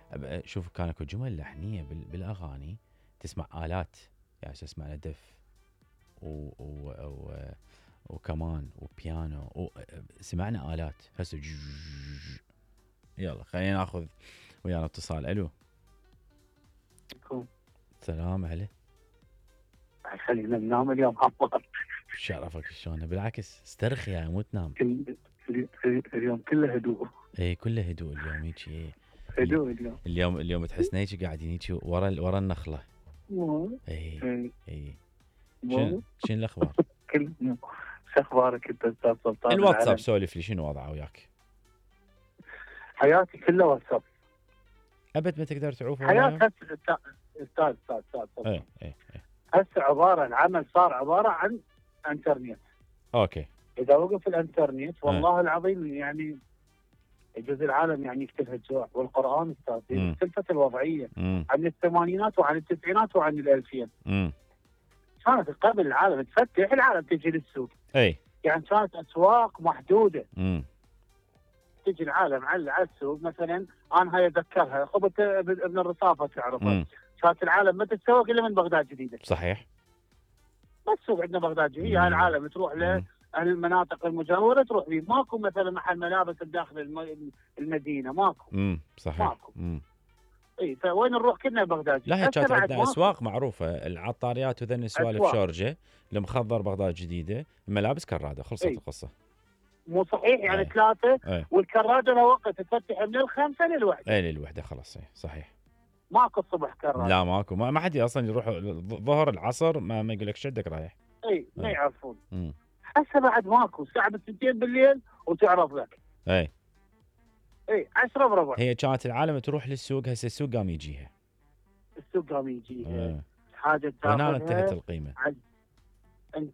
شوف كان اكو جمل لحنيه بالاغاني، تسمع الات يعني تسمع دف و وكمان وبيانو سمعنا الات هسه. يلا خلينا ناخذ ويانا اتصال. الو سلام عليك. خلينا ننام اليوم عمار. شرفك شلونه؟ بالعكس استرخي يا مو تنام. اليوم كله هدوء. اي كله هدوء اليوم هيك. هدوء اليوم تحسنا هيك قاعدين هيك ورا النخله. اي شنو الاخبار؟ شو اخبارك انت استاذ سلطان؟ الواتساب سولف لي شنو وضعه وياك؟ حياتي كلها واتساب. ابد ما تقدر تعوف حياتي استاذ اي هسه العمل صار عباره عن انترنت. اوكي. اذا وقف الانترنت والله العظيم يعني يجوز العالم يعني يقتلها الجوع. والقران استاذ اختلفت الوضعيه عن الثمانينات وعن التسعينات وعن الالفين. كانت قبل العالم تفتح العالم تجي للسوق. اي يعني كانت اسواق محدوده. تجي العالم على السوق مثلا. انا هاي اتذكرها خبط ابن الرصافه تعرفها. كانت العالم ما تتسوق الا من بغداد جديده. صحيح. ما السوق عندنا بغداد جديده. هاي العالم تروح المناطق المجاوره تروح فيه. ماكو مثلا محل ملابس داخل المدينه ماكو. صحيح. ماكو. اي فوين نروح كلنا بغداد. لا هي كانت عندنا اسواق معروفه، العطاريات وذن السوالف شورجه، المخضر بغداد جديده، الملابس كراده، خلصت القصه. مو صحيح يعني 3 والكراده لها وقت تفتح من 5 للوحده. اي للوحده خلاص. صحيح. ماكو الصبح كراده. لا ماكو، ما حد اصلا يروح الظهر العصر ما يقول لك شدك رايح. اي ما يعرفون. هسه بعد ماكو. الساعه 2 بالليل وتعرف لك. اي 10 بربع. هي كانت العالم تروح للسوق، هسه السوق قام يجيها. السوق قام يجيها. حاجه هنا انتهت القيمه. انت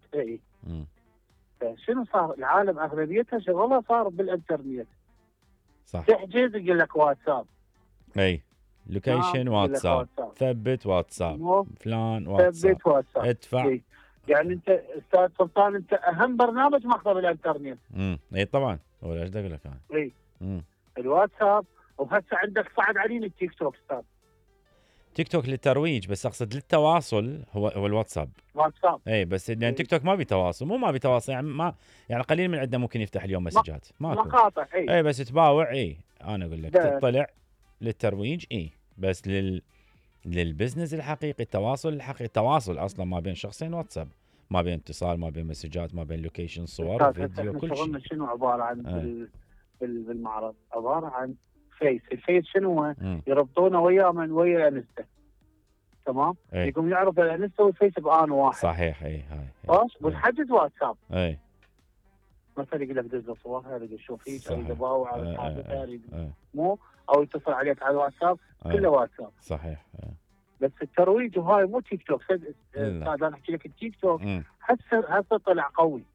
شنو صار؟ العالم اغلبيتها شغلها صار بالانترنت. صح. تحجز يقول لك واتساب. اي لوكيشن واتساب، ثبت واتساب، فلان واتساب، ثبت واتساب، ادفع. يعني انت استاذ سلطان انت اهم برنامج ماخذه بالانترنت. اي طبعا هو ايش اقول لك انا. اي الواتساب. وهسه عندك صعد علينا التيك توك استاذ. تيك توك للترويج، بس اقصد للتواصل هو الواتساب. واتساب. اي بس لان تيك توك ما بيتواصل، مو ما بيتواصل يعني ما يعني قليل من عندنا ممكن يفتح اليوم مسجات. مقاطع. اي بس تباوع. انا اقول لك تطلع للترويج. بس للبزنس الحقيقي، التواصل الحقيقي، التواصل اصلا ما بين شخصين واتساب، ما بين اتصال، ما بين مسجات، ما بين لوكيشن، صور، فيديو، كل شيء. شنو عباره عن بالمعرض؟ عباره عن فيس. الفيس شنو هو؟ يربطونه ويا ويا الانستا. تمام. يقوم يعرف الانستا والفيس بآن واحد. صحيح. هاي والحجز واتساب. مثلا يقول لك دز صور، هذا شوف هيك، اريد اباوع على حادثه، اريد مو او يتصل عليك على الواتساب. كله واتساب. صحيح. بس الترويج وهاي مو تيك توك. انا احكي لك التيك توك هسه طلع قوي.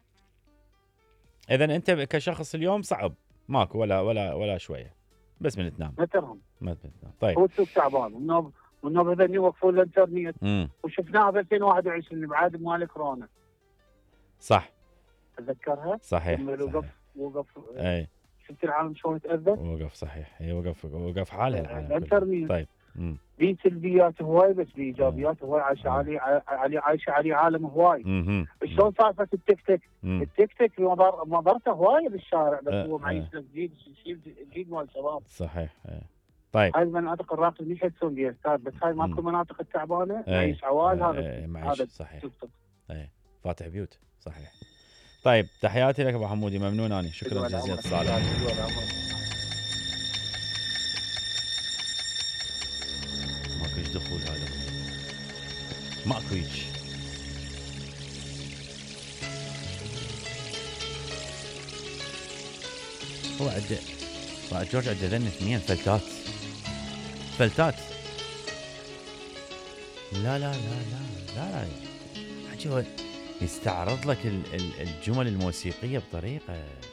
اذا انت كشخص اليوم صعب ماكو ولا شويه، بس من تنام. ما تنام. طيب هو السوق تعبان والنوب هذا يوقفوا الانترنت. وشفناها ب 2021 بعد مال كورونا. صح. تذكرها؟ صحيح. وقف. شفت العالم شلون تأذى؟ وقف. صحيح. هي وقف حالها العالم. الانترنت. طيب. بي سلبيات هواي بس بي ايجابيات هواي. عايشه عليه عالم هواي. شلون سالفه التيك توك مضرته هواي بالشارع، بس هو معيش لك جديد مال شباب. صحيح. طيب هاي المناطق الراقيه مش يحسون بها استاذ، بس هاي ماكو المناطق التعبانه معيش عوال. هذا صحيح. فاتح بيوت. صحيح. طيب تحياتي لك ابو حمودي، ممنون اني، شكرا جزيلا اتصالك. ماكوش دخول هذا، ماكو هيك. هو عنده جورج عنده ذن 2 فلتات. لا حكي هو يستعرض لك الجمل الموسيقيه بطريقه